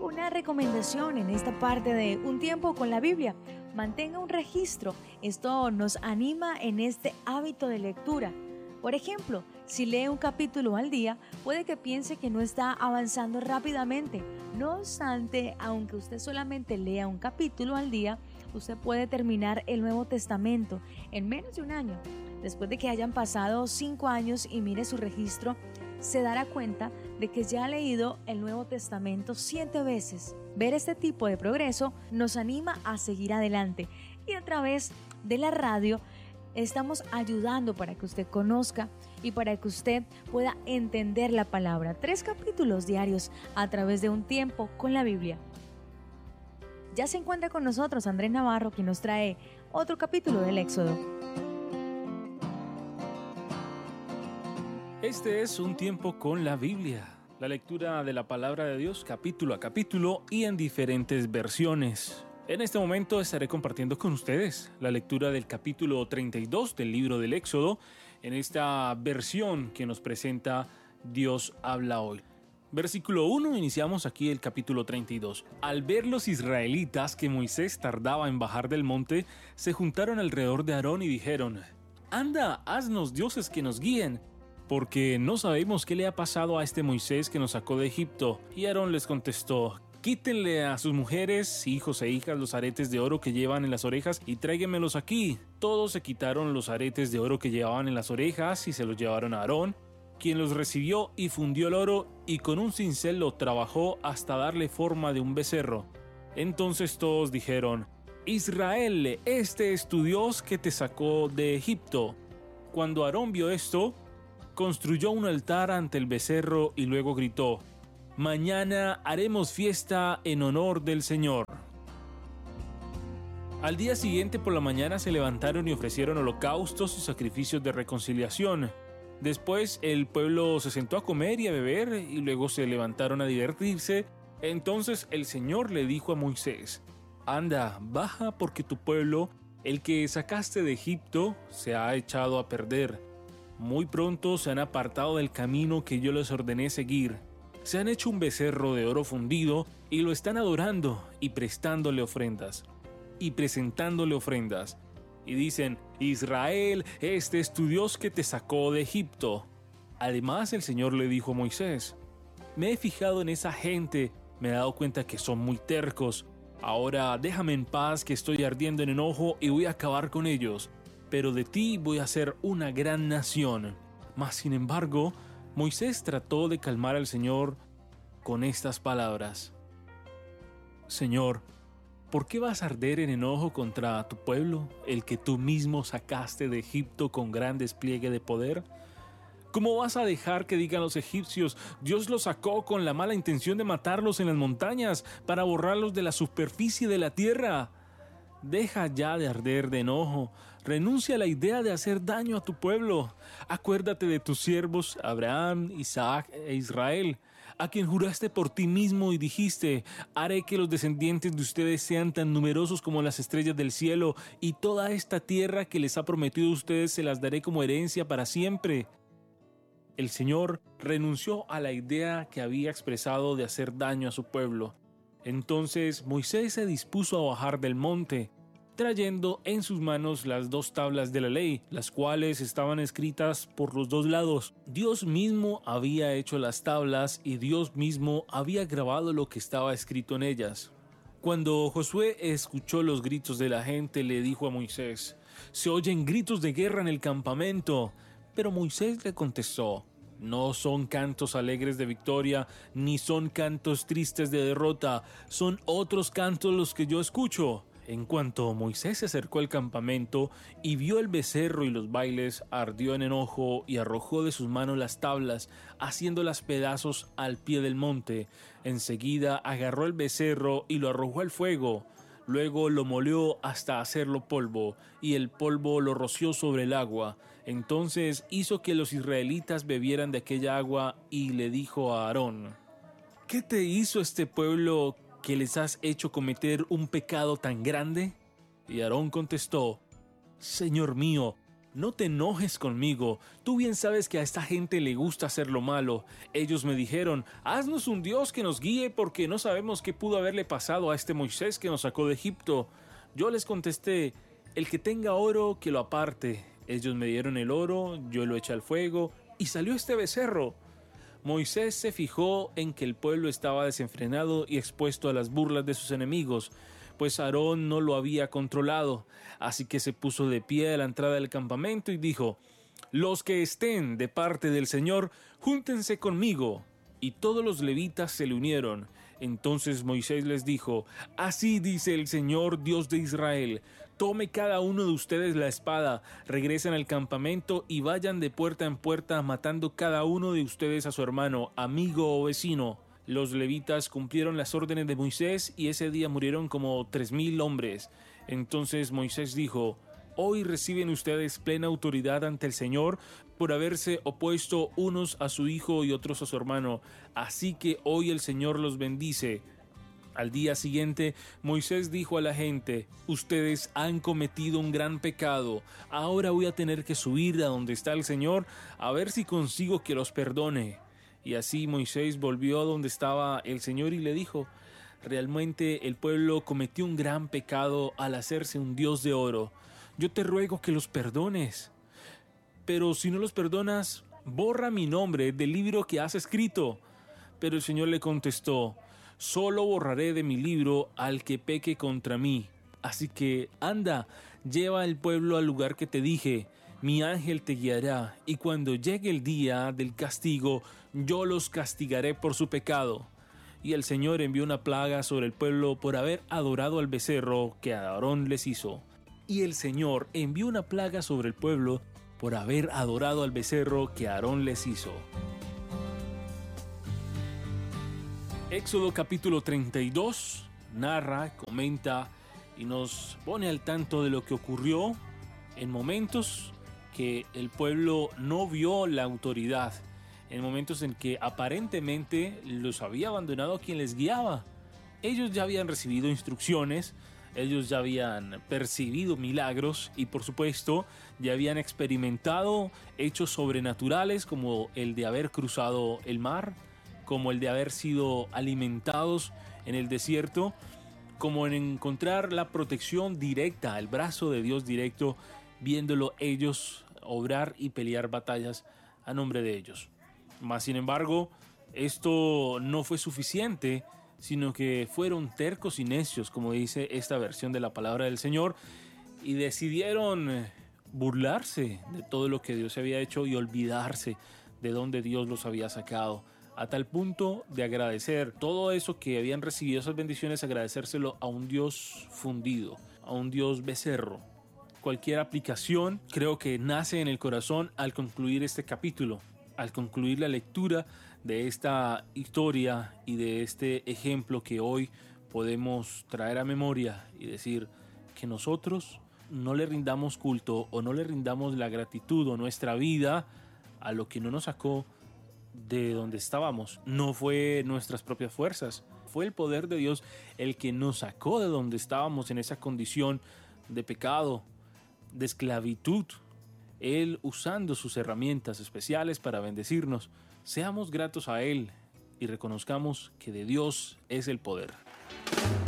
una recomendación en esta parte de Un tiempo con la Biblia. Mantenga un registro. Esto nos anima en este hábito de lectura. Por ejemplo, si lee un capítulo al día, puede que piense que no está avanzando rápidamente. No obstante, aunque usted solamente lea un capítulo al día, usted puede terminar el Nuevo Testamento en menos de un año. Después de que hayan pasado 5 años y mire su registro, se dará cuenta de que ya ha leído el Nuevo Testamento 7 veces. Ver este tipo de progreso nos anima a seguir adelante. Y a través de la radio estamos ayudando para que usted conozca y para que usted pueda entender la palabra. 3 capítulos diarios a través de Un tiempo con la Biblia. Ya se encuentra con nosotros Andrés Navarro, quien nos trae otro capítulo del Éxodo. Este es Un tiempo con la Biblia, la lectura de la palabra de Dios capítulo a capítulo y en diferentes versiones. En este momento estaré compartiendo con ustedes la lectura del capítulo 32 del libro del Éxodo, en esta versión que nos presenta Dios habla hoy. Versículo 1, iniciamos aquí el capítulo 32. Al ver los israelitas que Moisés tardaba en bajar del monte, se juntaron alrededor de Aarón y dijeron: «Anda, haznos dioses que nos guíen, porque no sabemos qué le ha pasado a este Moisés que nos sacó de Egipto». Y Aarón les contestó: «Quítenle a sus mujeres, hijos e hijas los aretes de oro que llevan en las orejas y tráiganmelos aquí». Todos se quitaron los aretes de oro que llevaban en las orejas y se los llevaron a Aarón, quien los recibió y fundió el oro y con un cincel lo trabajó hasta darle forma de un becerro. Entonces todos dijeron: «Israel, este es tu Dios que te sacó de Egipto». Cuando Aarón vio esto, construyó un altar ante el becerro y luego gritó: «Mañana haremos fiesta en honor del Señor». Al día siguiente por la mañana se levantaron y ofrecieron holocaustos y sacrificios de reconciliación. Después el pueblo se sentó a comer y a beber y luego se levantaron a divertirse. Entonces el Señor le dijo a Moisés: «Anda, baja porque tu pueblo, el que sacaste de Egipto, se ha echado a perder. Muy pronto se han apartado del camino que yo les ordené seguir. Se han hecho un becerro de oro fundido y lo están adorando y presentándole ofrendas. Y dicen: «Israel, este es tu Dios que te sacó de Egipto». Además el Señor le dijo a Moisés: «Me he fijado en esa gente, me he dado cuenta que son muy tercos. Ahora déjame en paz, que estoy ardiendo en enojo y voy a acabar con ellos. Pero de ti voy a hacer una gran nación». Mas sin embargo, Moisés trató de calmar al Señor con estas palabras: «Señor, ¿por qué vas a arder en enojo contra tu pueblo, el que tú mismo sacaste de Egipto con gran despliegue de poder? ¿Cómo vas a dejar que digan los egipcios: Dios los sacó con la mala intención de matarlos en las montañas para borrarlos de la superficie de la tierra? Deja ya de arder de enojo, renuncia a la idea de hacer daño a tu pueblo. Acuérdate de tus siervos Abraham, Isaac e Israel, a quien juraste por ti mismo y dijiste: haré que los descendientes de ustedes sean tan numerosos como las estrellas del cielo, y toda esta tierra que les ha prometido a ustedes se las daré como herencia para siempre». El Señor renunció a la idea que había expresado de hacer daño a su pueblo. Entonces Moisés se dispuso a bajar del monte, trayendo en sus manos las 2 tablas de la ley, las cuales estaban escritas por los 2 lados. Dios mismo había hecho las tablas y Dios mismo había grabado lo que estaba escrito en ellas. Cuando Josué escuchó los gritos de la gente, le dijo a Moisés: «Se oyen gritos de guerra en el campamento». Pero Moisés le contestó: «No son cantos alegres de victoria, ni son cantos tristes de derrota, son otros cantos los que yo escucho». En cuanto Moisés se acercó al campamento y vio el becerro y los bailes, ardió en enojo y arrojó de sus manos las tablas, haciéndolas pedazos al pie del monte. Enseguida agarró el becerro y lo arrojó al fuego. Luego lo molió hasta hacerlo polvo, y el polvo lo roció sobre el agua. Entonces hizo que los israelitas bebieran de aquella agua y le dijo a Aarón: «¿Qué te hizo este pueblo que les has hecho cometer un pecado tan grande?» Y Aarón contestó: «Señor mío, no te enojes conmigo, tú bien sabes que a esta gente le gusta hacer lo malo. Ellos me dijeron, haznos un Dios que nos guíe porque no sabemos qué pudo haberle pasado a este Moisés que nos sacó de Egipto. Yo les contesté, el que tenga oro que lo aparte. Ellos me dieron el oro, yo lo eché al fuego y salió este becerro. Moisés se fijó en que el pueblo estaba desenfrenado y expuesto a las burlas de sus enemigos, pues Aarón no lo había controlado. Así que se puso de pie a la entrada del campamento y dijo, los que estén de parte del Señor, júntense conmigo. Y todos los levitas se le unieron. Entonces Moisés les dijo, así dice el Señor Dios de Israel, tome cada uno de ustedes la espada, regresen al campamento y vayan de puerta en puerta matando cada uno de ustedes a su hermano, amigo o vecino. Los levitas cumplieron las órdenes de Moisés y ese día murieron como 3,000 hombres. Entonces Moisés dijo, hoy reciben ustedes plena autoridad ante el Señor por haberse opuesto unos a su hijo y otros a su hermano. Así que hoy el Señor los bendice. Al día siguiente, Moisés dijo a la gente, ustedes han cometido un gran pecado. Ahora voy a tener que subir a donde está el Señor a ver si consigo que los perdone. Y así Moisés volvió a donde estaba el Señor y le dijo, realmente el pueblo cometió un gran pecado al hacerse un Dios de oro. Yo te ruego que los perdones. Pero si no los perdonas, borra mi nombre del libro que has escrito. Pero el Señor le contestó, solo borraré de mi libro al que peque contra mí. Así que anda, lleva al pueblo al lugar que te dije. Mi ángel te guiará, y cuando llegue el día del castigo, yo los castigaré por su pecado. Y el Señor envió una plaga sobre el pueblo por haber adorado al becerro que Aarón les hizo. Y el Señor envió una plaga sobre el pueblo por haber adorado al becerro que Aarón les hizo. Éxodo capítulo 32 narra, comenta y nos pone al tanto de lo que ocurrió en momentos que el pueblo no vio la autoridad, en momentos en que aparentemente los había abandonado quien les guiaba. Ellos ya habían recibido instrucciones, ellos ya habían percibido milagros y por supuesto ya habían experimentado hechos sobrenaturales como el de haber cruzado el mar, como el de haber sido alimentados en el desierto, como en encontrar la protección directa, el brazo de Dios directo, viéndolo ellos obrar y pelear batallas a nombre de ellos. Mas sin embargo, esto no fue suficiente, sino que fueron tercos y necios, como dice esta versión de la palabra del Señor, y decidieron burlarse de todo lo que Dios había hecho y olvidarse de donde Dios los había sacado, a tal punto de agradecer todo eso que habían recibido, esas bendiciones, agradecérselo a un Dios fundido, a un Dios becerro. Cualquier aplicación creo que nace en el corazón al concluir este capítulo, al concluir la lectura de esta historia y de este ejemplo que hoy podemos traer a memoria y decir que nosotros no le rindamos culto o no le rindamos la gratitud o nuestra vida a lo que no nos sacó de donde estábamos. No fue nuestras propias fuerzas, fue el poder de Dios el que nos sacó de donde estábamos en esa condición de pecado, de esclavitud, Él usando sus herramientas especiales para bendecirnos. Seamos gratos a Él y reconozcamos que de Dios es el poder.